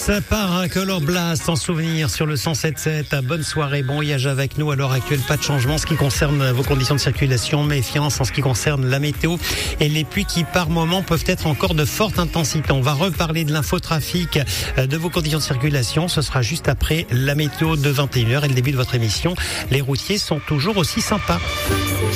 Par Color Blast en souvenir sur le 107.7. Bonne soirée, bon voyage avec nous. À l'heure actuelle, pas de changement en ce qui concerne vos conditions de circulation. Méfiance en ce qui concerne la météo et les pluies qui par moment peuvent être encore de forte intensité. On va reparler de l'infotrafic, de vos conditions de circulation. Ce sera juste après la météo de 21h et le début de votre émission. Les routiers sont toujours aussi sympas.